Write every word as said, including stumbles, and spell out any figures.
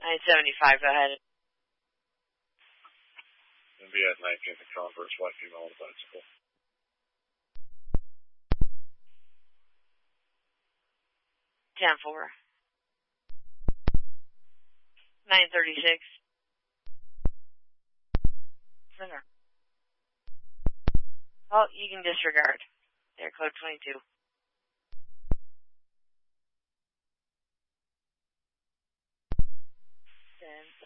nine seventy-five, go ahead. Gonna be at nineteenth and Converse, white female on the bicycle. ten four. nine thirty-six. Center. Oh, you can disregard. There, code twenty-two. ten.